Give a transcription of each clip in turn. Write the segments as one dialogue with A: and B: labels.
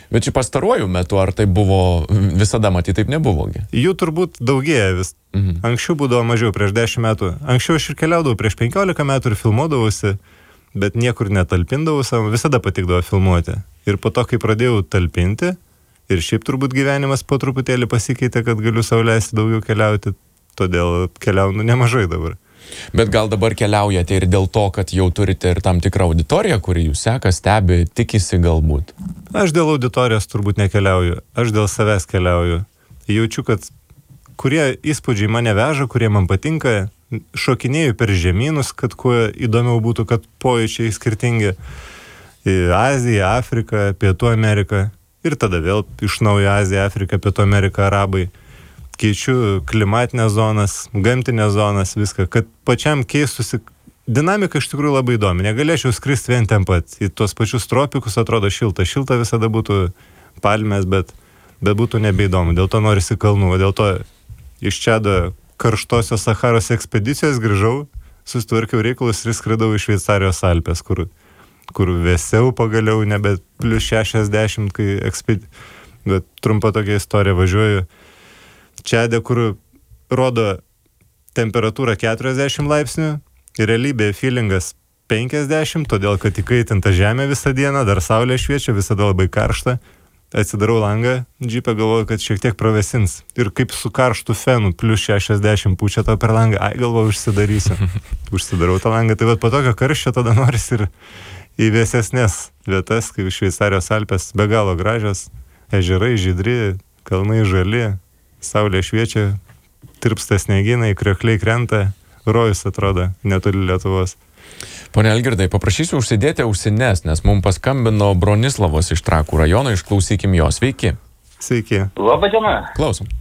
A: Bet čia pastaruoju metu, ar tai buvo, visada matyti taip nebuvogi?
B: Jų turbūt daugėja vis. Anksčiau būdavo mažiau, prieš 10 metų. Anksčiau aš ir keliaudavau prieš 15 metų ir filmuodavausi, bet niekur netalpindavau, visada patikdavo filmuoti. Ir po to, kai pradėjau talpinti, ir šiaip turbūt gyvenimas po truputėlį pasikeitė, kad galiu sau leisti daugiau keliauti, todėl keliaunu nemažai dabar.
A: Bet gal dabar keliaujate ir dėl to, kad jau turite ir tam tikrą auditoriją, kuri jūs seka, stebi, tikisi galbūt?
B: Aš dėl auditorijos turbūt nekeliauju, aš dėl savęs keliauju. Jaučiu, kad kurie įspūdžiai mane veža, kurie man patinka, šokinėju per žemynus, kad kuo įdomiau būtų, kad pojūčiai skirtingi. Į Aziją, Afriką, Pietų Ameriką ir tada vėl iš naujo Aziją, Afriką, Pietų Ameriką, Arabai. Keičiu klimatinės zonas, gamtinės zonas, viską, kad pačiam keistusi. Dinamika iš tikrųjų labai įdomi. Negalėčiau skristi vien ten pat. Į tuos pačius tropikus atrodo šilta. Šilta visada būtų palmės, bet būtų nebeįdomu. Dėl to norisi kalnų. Dėl to iš Čado karštosios Saharos ekspedicijos grįžau, susitvarkiau reikalus ir skridau iš Šveicarijos Alpės, kur vėsiau pagaliau, nebe plus 60, kai bet trumpa tokia istorija, važiuoju Čade, kur rodo temperatūra 40 laipsnių ir realybėje feelingas 50, todėl kad įkaitinta žemė visą dieną, dar saulė šviečia, visada labai karšta. Atsidarau langą, džipę galvoju, kad šiek tiek pravesins. Ir kaip su karštu fenu, plus 60 pučia to per langą, galvoju, užsidarysiu. Užsidarau tą langą, tai vat po tokio karščio tada noris ir į vėsesnės vietas, kaip Šveicarijos Alpės, be galo gražios, ežerai žydri, kalnai žali, saulė šviečia, tirpsta sniegynai, kriokliai krenta, rojus atrodo netoli Lietuvos.
A: Pone Algirdai, paprašysiu užsidėti ausines, nes mums paskambino Bronislavos iš Trakų rajono, išklausykim jo. Sveiki.
B: Sveiki.
C: Labą dieną.
A: Klausom.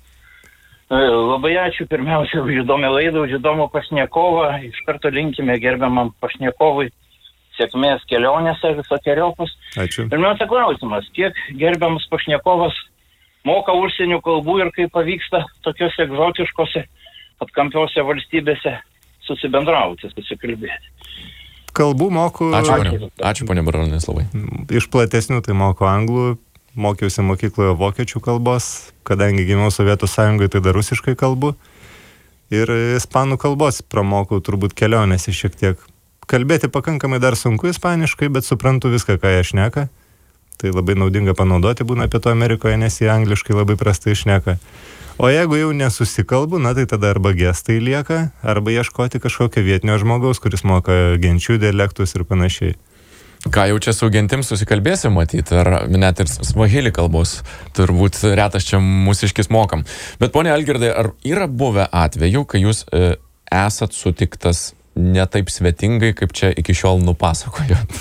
C: Labai ačiū pirmiausia už įdomią laidą, už įdomų pašnekovą. Iš karto linkime gerbiamam pašnekovui sėkmės kelionėse visokiojopos.
B: Ačiū.
C: Pirmiausia klausimas, kiek gerbiamas pašnekovas moka užsienio kalbų ir kaip pavyksta tokiuose egzotiškose atkampiuose valstybėse susibendrauti, susikalbėti.
B: Kalbų moku...
A: Ačiū, ponia Bronislavai.
B: Iš platesnių tai moku anglų, mokiausi mokykloje vokiečių kalbos, kadangi gimiau Sovietų Sąjungoje, tai dar rusiškai kalbu. Ir ispanų kalbos pramokau turbūt kelionėse šiek tiek. Kalbėti pakankamai dar sunku ispaniškai, bet suprantu viską, ką jie šneka. Tai labai naudinga panaudoti būna Pietų Amerikoje, nes jie angliškai labai prastai šneka. O jeigu jau nesusikalbu, na tai tada arba gestai lieka, arba ieškoti kažkokio vietinio žmogaus, kuris moka genčių dialektus ir panašiai.
A: Ką jau čia su gentim susikalbėsim matyti, ar net ir svahili kalbos, turbūt retas čia mūsiškis mokam. Bet ponia Algirdai, ar yra buvę atvejų, kai jūs esat sutiktas ne taip svetingai, kaip čia iki šiol nupasakojot?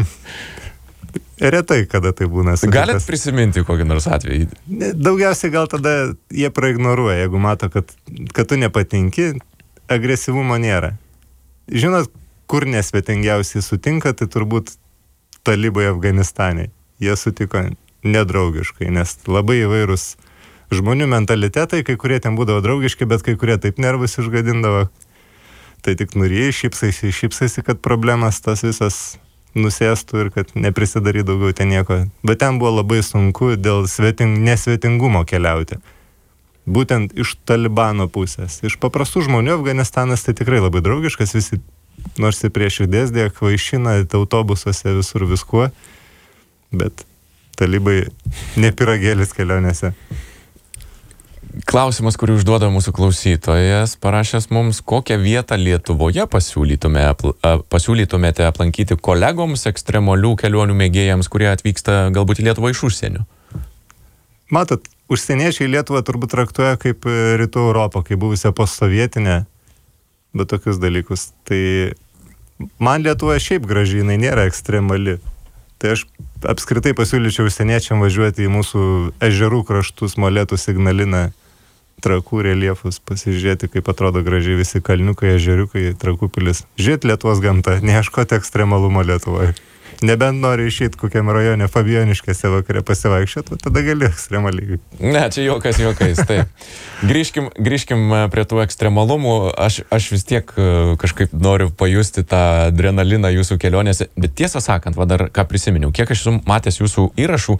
B: Retai, kada tai būna sutiktas.
A: Galit prisiminti kokį nors atvejį?
B: Daugiausiai gal tada jie praignoruoja, jeigu mato, kad tu nepatinki, agresyvumo nėra. Žinot, kur nesvetingiausiai sutinka, tai turbūt talibai Afganistane. Jie sutiko nedraugiškai, nes labai įvairūs žmonių mentalitetai, kai kurie ten būdavo draugiški, bet kai kurie taip nervus išgadindavo. Tai tik nurijai, šypsaisi, kad problemas tas visas nusėstų ir kad neprisidary daugiau ten nieko. Bet ten buvo labai sunku dėl nesvetingumo keliauti. Būtent iš Talibano pusės. Iš paprastų žmonių Afganistanas tai tikrai labai draugiškas, visi nors ir prie širdies dėk, vaišina autobusuose visur viskuo, bet talibai ne piragėlis kelionėse.
A: Klausimas, kurį užduoda mūsų klausytojas, parašęs mums, kokią vietą Lietuvoje pasiūlytumėte aplankyti kolegoms, ekstremalių kelionių mėgėjams, kurie atvyksta galbūt į Lietuvą iš užsienio?
B: Matot, užsieniečiai Lietuvą turbūt traktuoja kaip Rytų Europą, kaip buvusią postsovietinę, bet tokius dalykus. Tai man Lietuva šiaip graži, jinai nėra ekstremali. Tai aš apskritai pasiūlyčiau užsieniečiam važiuoti į mūsų ežerų kraštus, Molėtus, Ignaliną, Trakų reljefus, pasižiūrėti, kaip atrodo gražiai visi kalniukai, ežeriukai, Trakų pilis. Žiūrėti Lietuvos gamtą, neieškoti ekstremalumo Lietuvoje. Nebent nori išeiti kokiam rajone Fabioniškėse vakare pasivaikščioti, tada gali ekstremaliai.
A: Ne, čia juokais, taip. Grįžkim prie tų ekstremalumų. Aš vis tiek kažkaip noriu pajusti tą adrenaliną jūsų kelionėse, bet tiesą sakant, va dar ką prisiminiau, kiek aš esu matęs jūsų įrašų,